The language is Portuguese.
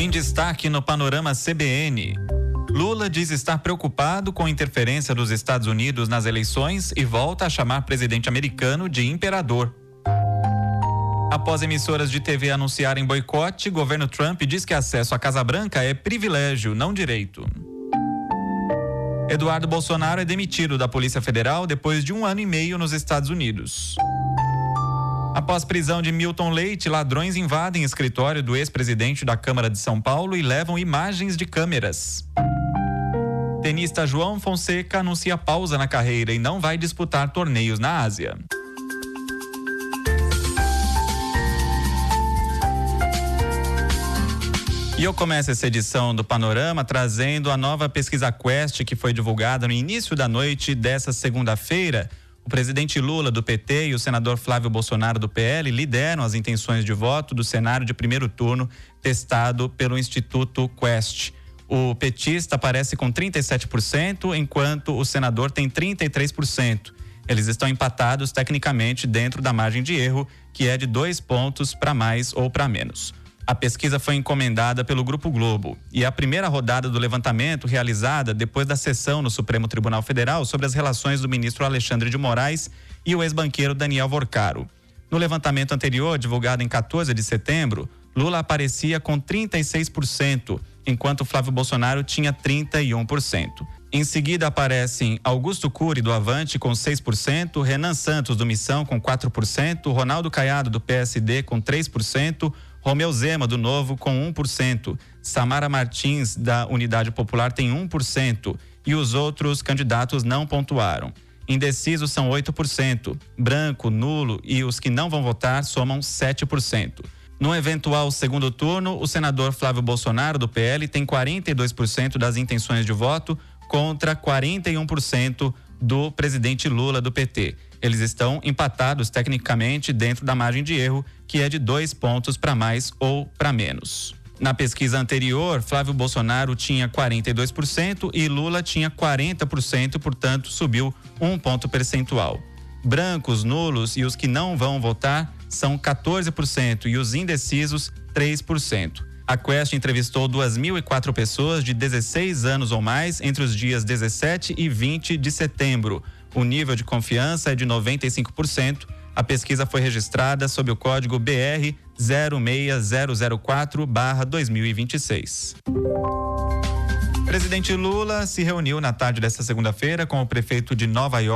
Em destaque no Panorama CBN, Lula diz estar preocupado com a interferência dos Estados Unidos nas eleições e volta a chamar presidente americano de imperador. Após emissoras de TV anunciarem boicote, governo Trump diz que acesso à Casa Branca é privilégio, não direito. Eduardo Bolsonaro é demitido da Polícia Federal depois de 1 ano e meio nos Estados Unidos. Após prisão de Milton Leite, ladrões invadem escritório do ex-presidente da Câmara de São Paulo e levam imagens de câmeras. Tenista João Fonseca anuncia pausa na carreira e não vai disputar torneios na Ásia. E eu começo essa edição do Panorama trazendo a nova pesquisa Quest que foi divulgada no início da noite dessa segunda-feira. O presidente Lula, do PT, e o senador Flávio Bolsonaro, do PL, lideram as intenções de voto do cenário de primeiro turno testado pelo Instituto Quest. O petista aparece com 37%, enquanto o senador tem 33%. Eles estão empatados tecnicamente dentro da margem de erro, que é de 2 pontos para mais ou para menos. A pesquisa foi encomendada pelo Grupo Globo e é a primeira rodada do levantamento realizada depois da sessão no Supremo Tribunal Federal sobre as relações do ministro Alexandre de Moraes e o ex-banqueiro Daniel Vorcaro. No levantamento anterior, divulgado em 14 de setembro, Lula aparecia com 36%, enquanto Flávio Bolsonaro tinha 31%. Em seguida aparecem Augusto Cury, do Avante, com 6%, Renan Santos, do Missão, com 4%, Ronaldo Caiado, do PSD, com 3%, Romeu Zema, do Novo, com 1%, Samara Martins, da Unidade Popular, tem 1%, e os outros candidatos não pontuaram. Indecisos são 8%, branco, nulo e os que não vão votar somam 7%. No eventual segundo turno, o senador Flávio Bolsonaro, do PL, tem 42% das intenções de voto contra 41% do presidente Lula, do PT. Eles estão empatados tecnicamente dentro da margem de erro, que é de 2 pontos para mais ou para menos. Na pesquisa anterior, Flávio Bolsonaro tinha 42% e Lula tinha 40%, portanto, subiu 1 ponto percentual. Brancos, nulos e os que não vão votar são 14% e os indecisos 3%. A Quest entrevistou 2.004 pessoas de 16 anos ou mais entre os dias 17 e 20 de setembro. O nível de confiança é de 95%. A pesquisa foi registrada sob o código BR 06004/2026. Presidente Lula se reuniu na tarde desta segunda-feira com o prefeito de Nova York,